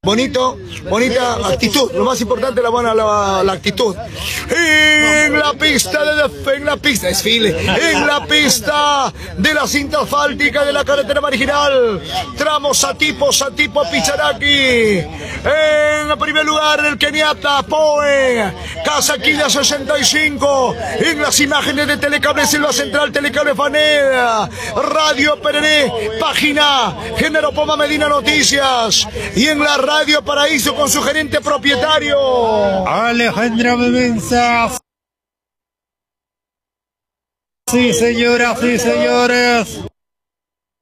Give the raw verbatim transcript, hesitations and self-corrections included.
Bonito, bonita actitud, lo más importante la buena la, la actitud. En la pista de en la pista desfile, en la pista de la cinta asfáltica de la carretera marginal, tramo Satipo, Satipo Picharaki. En primer lugar el keniata Poe, Casaquilla sesenta y cinco. En las imágenes de Telecable Selva Central, Telecable Faneda, Radio Pereré, página Género Poma Medina Noticias. Y en la Radio Paraíso con su gerente propietario Alejandra Memenza. Sí, señoras y señores.